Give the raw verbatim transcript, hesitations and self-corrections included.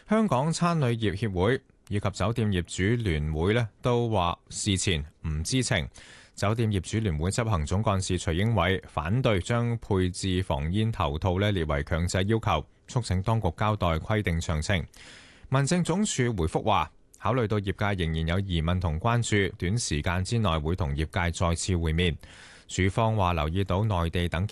香港餐旅業協會以及酒店業主聯會呢都話事前唔知情。酒店業主聯會執行總幹事徐英偉反對將配置防煙頭套呢列為強制要求，促請當局交代規定詳情。民政總署回覆話，考慮到業界仍然有疑問同關注，短時間之內會同業界再次會面。署方話留意到內地等